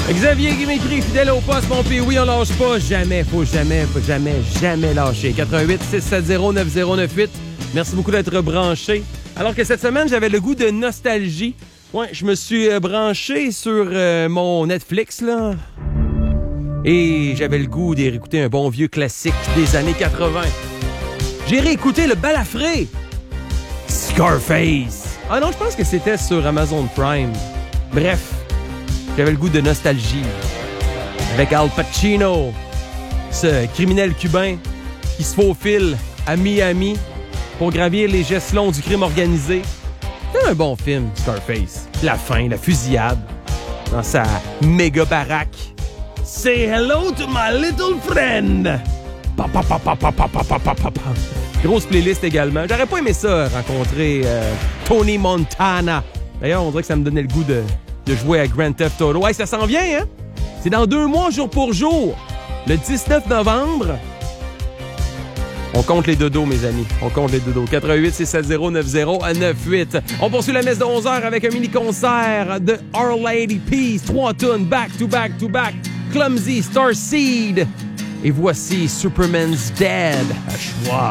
Xavier qui m'écrit, fidèle au poste, mon pays, oui, on lâche pas. Jamais, faut jamais lâcher. 88 670 9098. Merci beaucoup d'être branché. Alors que cette semaine, j'avais le goût de nostalgie. Ouais, je me suis branché sur mon Netflix, là. Et j'avais le goût d'y réécouter un bon vieux classique des années 80. J'ai réécouté le balafré. Scarface. Ah non, je pense que c'était sur Amazon Prime. Bref, j'avais le goût de nostalgie. Avec Al Pacino, ce criminel cubain qui se faufile à Miami pour gravir les gestes-longs du crime organisé. C'est un bon film, Scarface. La fin, la fusillade dans sa méga baraque. Say hello to my little friend. Pa, pa, pa, pa, pa, pa, pa, pa, pa, pa. Grosse playlist également. J'aurais pas aimé ça, rencontrer Tony Montana. D'ailleurs, on dirait que ça me donnait le goût de jouer à Grand Theft Auto. Ouais, ça s'en vient, hein? C'est dans 2 mois, jour pour jour. Le 19 novembre. On compte les dodos, mes amis. On compte les dodos. 88 670 9098. On poursuit la messe de 11h avec un mini-concert de Our Lady Peace. 3 tunes, back to back to back. Clumsy, Starseed. Et voici Superman's Dead à choix.